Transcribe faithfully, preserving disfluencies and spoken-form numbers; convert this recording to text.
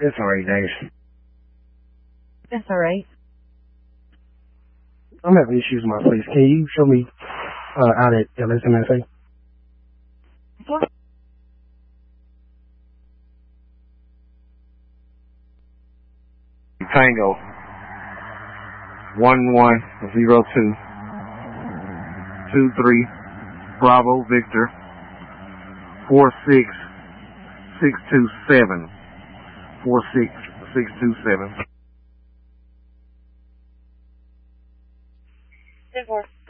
It's alright, Dave. That's alright. I'm having issues with my place. Can you show me uh, out at L S M S A? What? Tango. One one zero two two three Bravo Victor four six six two seven four six six two seven. ten four.